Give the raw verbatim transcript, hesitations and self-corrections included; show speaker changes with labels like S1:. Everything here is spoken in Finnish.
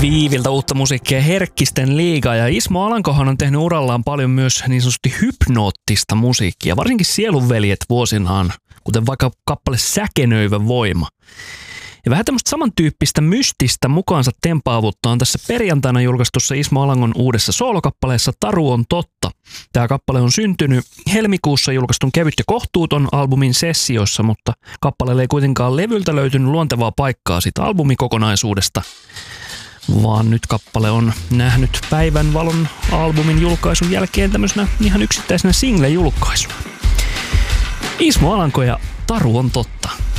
S1: Viiviltä uutta musiikkia Herkkisten liiga, ja Ismo Alankohan on tehnyt urallaan paljon myös niin sanotusti hypnoottista musiikkia, varsinkin Sielunveljet vuosinaan, kuten vaikka kappale Säkenöivä voima. Ja vähän tämmöistä samantyyppistä mystistä mukaansa tempaavutta on tässä perjantaina julkaistussa Ismo Alangon uudessa soolokappaleessa Taru on totta. Tämä kappale on syntynyt helmikuussa julkaistun Kevyt ja kohtuuton albumin sessioissa, mutta kappaleelle ei kuitenkaan levyltä löytynyt luontevaa paikkaa siitä albumikokonaisuudesta, vaan nyt kappale on nähnyt päivän valon albumin julkaisun jälkeen tämmöisenä ihan yksittäisenä single-julkaisuna. Ismo Alanko ja Taru on totta.